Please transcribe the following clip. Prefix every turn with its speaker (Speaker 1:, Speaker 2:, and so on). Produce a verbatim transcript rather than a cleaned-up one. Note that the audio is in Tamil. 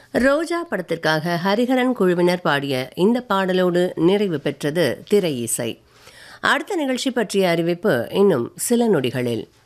Speaker 1: ரோஜா படத்திற்காக ஹரிஹரன் குழுவினர் பாடிய இந்த பாடலோடு நிறைவு பெற்றது திரை இசை. அடுத்த நிகழ்ச்சி பற்றிய அறிவிப்பு இன்னும் சில நொடிகளில்.